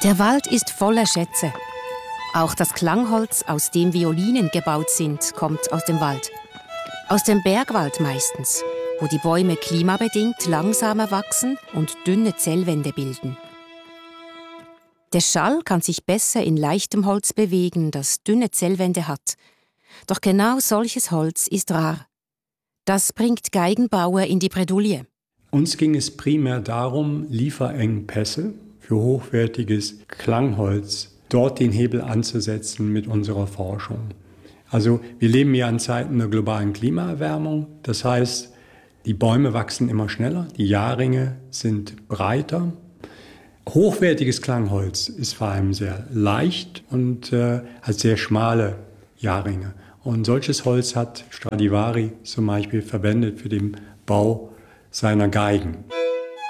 Der Wald ist voller Schätze. Auch das Klangholz, aus dem Violinen gebaut sind, kommt aus dem Wald. Aus dem Bergwald meistens, wo die Bäume klimabedingt langsamer wachsen und dünne Zellwände bilden. Der Schall kann sich besser in leichtem Holz bewegen, das dünne Zellwände hat. Doch genau solches Holz ist rar. Das bringt Geigenbauer in die Bredouille. Uns ging es primär darum, Lieferengpässe für hochwertiges Klangholz dort den Hebel anzusetzen mit unserer Forschung. Also wir leben ja in Zeiten der globalen Klimaerwärmung. Das heißt, die Bäume wachsen immer schneller, die Jahrringe sind breiter. Hochwertiges Klangholz ist vor allem sehr leicht und hat sehr schmale Jahrringe. Und solches Holz hat Stradivari zum Beispiel verwendet für den Bau seiner Geigen.